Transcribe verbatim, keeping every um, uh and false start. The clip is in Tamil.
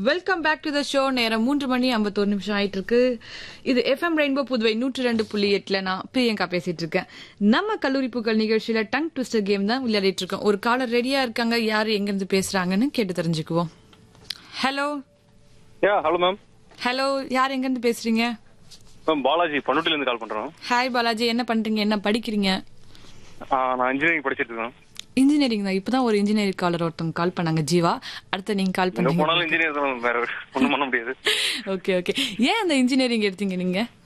Welcome back to the show. நேரம் மூன்று மணி ஐம்பத்தோரு நிமிஷம் ஆயிட்டு இருக்கு. இது எஃப்எம் ரெயின்போ புதுவை நூற்றி ரெண்டு புள்ளி எட்டுல நான் பிரியங்கா பேசிட்டு இருக்கேன். நம்ம கல்லூரி பூக்கள் நிகழ்ச்சியில டங் ட்விஸ்டர் கேம் தான் விளையாடிட்டு இருக்கோம். ஒரு காலர் ரெடியா இருக்காங்க. யாரு எங்க இருந்து பேசுறாங்கன்னு கேட்டு தெரிஞ்சுக்குவோம். ஹலோ. யா ஹலோ மேம். ஹலோ, யார் எங்க இருந்து பேசுறீங்க? மேம் பாலாஜி பண்ருட்டில இருந்து கால் பண்றோம். ஹாய் பாலாஜி, என்ன பண்றீங்க? என்ன படிக்கிறீங்க? நான் இன்ஜினியரிங் படிச்சிட்டு இருக்கேன். இன்ஜினியரிங் தான். இப்பதான் ஒரு இன்ஜினியரிங் காலர் ஒருத்தவங்க கால் பண்ணாங்க, ஜீவா. அடுத்து நீங்க கால் போனாலும் பண்ணீங்க. இன்ஜினியர் தான், வேற ஒண்ணும் பண்ண முடியாது. Okay okay. ஏன் அந்த இன்ஜினியரிங் எடுத்தீங்க நீங்க?